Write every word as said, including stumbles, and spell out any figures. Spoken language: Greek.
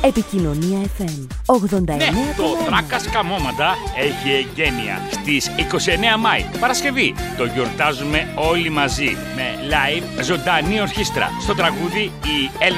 Επικοινωνία εφ εμ ογδόντα εννέα. Ναι, το Τράκας Καμώματα έχει εγγένεια στις είκοσι εννέα Μάη, Παρασκευή. Το γιορτάζουμε όλοι μαζί με live ζωντανή ορχήστρα. Στο τραγούδι η Έλληνα